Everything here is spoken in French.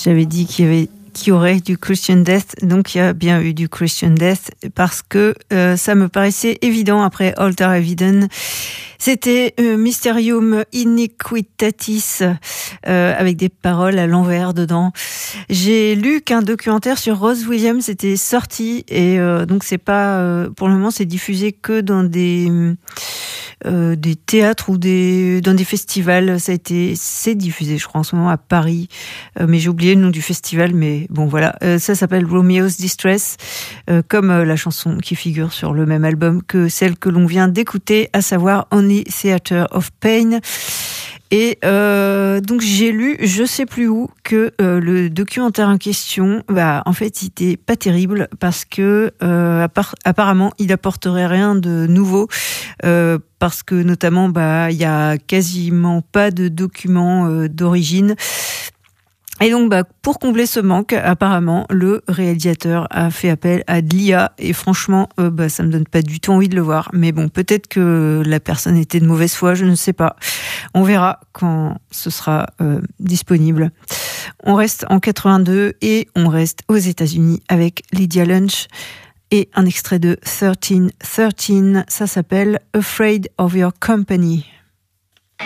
J'avais dit qu'il y aurait du Christian Death, donc il y a bien eu du Christian Death parce que ça me paraissait évident après Altar Eviden. C'était Mysterium Iniquitatis avec des paroles à l'envers dedans. J'ai lu qu'un documentaire sur Rose Williams était sorti et donc c'est pas pour le moment c'est diffusé que dans des théâtres ou dans des festivals. C'est diffusé je crois en ce moment à Paris, mais j'ai oublié le nom du festival, mais bon voilà, ça s'appelle Romeo's Distress, comme la chanson qui figure sur le même album que celle que l'on vient d'écouter, à savoir Only Theater of Pain. Et donc j'ai lu, je sais plus où, que le documentaire en question, en fait, il était pas terrible parce que apparemment, il apporterait rien de nouveau, parce que notamment, il y a quasiment pas de documents d'origine. Et donc, pour combler ce manque, apparemment, le réalisateur a fait appel à de l'IA. Et franchement, ça me donne pas du tout envie de le voir. Mais bon, peut-être que la personne était de mauvaise foi, je ne sais pas. On verra quand ce sera disponible. On reste en 82 et on reste aux États-Unis avec Lydia Lunch et un extrait de 1313. Ça s'appelle Afraid of Your Company.